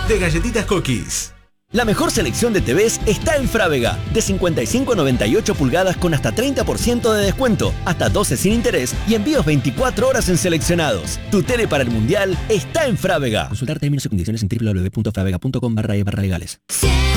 de galletitas Cookies. La mejor selección de TVs está en Frávega, de 55 a 98 pulgadas con hasta 30% de descuento, hasta 12 sin interés y envíos 24 horas en seleccionados. Tu tele para el Mundial está en Frávega. Consultar términos y condiciones en www.fravega.com/legales.